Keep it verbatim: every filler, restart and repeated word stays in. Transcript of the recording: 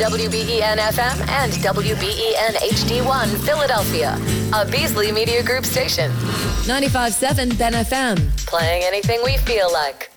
W B E N F M and W B E N H D one Philadelphia, a Beasley Media Group station. ninety-five point seven Ben F M. Playing anything we feel like.